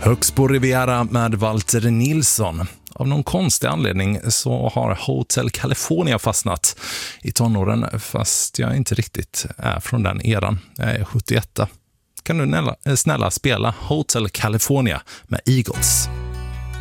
Högst på Riviera med Walter Nilsson. Av någon konstig anledning så har Hotel California fastnat i tonåren, fast jag inte riktigt är från den eran. Jag är 71. Kan du snälla spela Hotel California med Eagles?